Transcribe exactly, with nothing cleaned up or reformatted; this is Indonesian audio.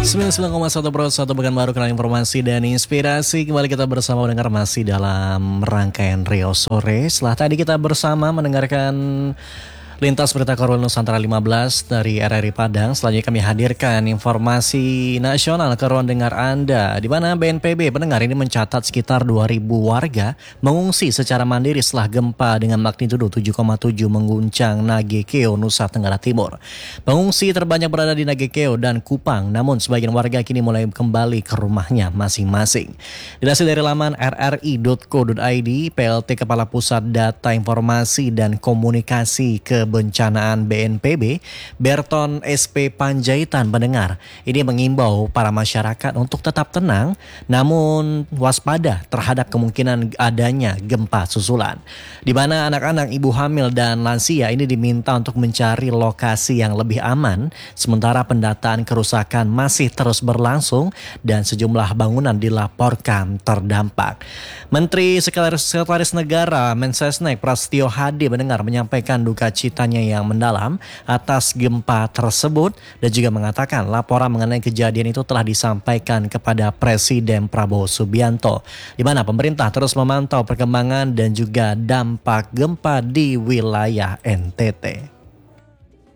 sembilan puluh sembilan koma satu Pro satu Pekanbaru, kenal informasi dan inspirasi. Kembali kita bersama mendengar masih dalam rangkaian Rio Sore. Setelah tadi kita bersama mendengarkan Lintas Berita Korwil Nusantara lima belas dari R R I Padang. Selanjutnya kami hadirkan informasi nasional ke ruang dengar Anda, di mana B N P B pendengar ini mencatat sekitar dua ribu warga mengungsi secara mandiri setelah gempa dengan magnitudo tujuh koma tujuh mengguncang Nagekeo, Nusa Tenggara Timur. Pengungsi terbanyak berada di Nagekeo dan Kupang, namun sebagian warga kini mulai kembali ke rumahnya masing-masing. Dilansir dari laman r r i dot co dot i d, P L T Kepala Pusat Data Informasi dan Komunikasi Kebencanaan B N P B, Berton S P Panjaitan mendengar ini mengimbau para masyarakat untuk tetap tenang namun waspada terhadap kemungkinan adanya gempa susulan, di mana anak-anak, ibu hamil dan lansia ini diminta untuk mencari lokasi yang lebih aman sementara pendataan kerusakan masih terus berlangsung dan sejumlah bangunan dilaporkan terdampak. Menteri Sekretaris, Sekretaris Negara Mensesnek Prasetyo Hadi mendengar menyampaikan duka citanya yang mendalam atas gempa tersebut dan juga mengatakan laporan mengenai kejadian itu telah disampaikan kepada Presiden Prabowo Subianto, di mana pemerintah terus memantau perkembangan dan juga dampak gempa di wilayah N T T.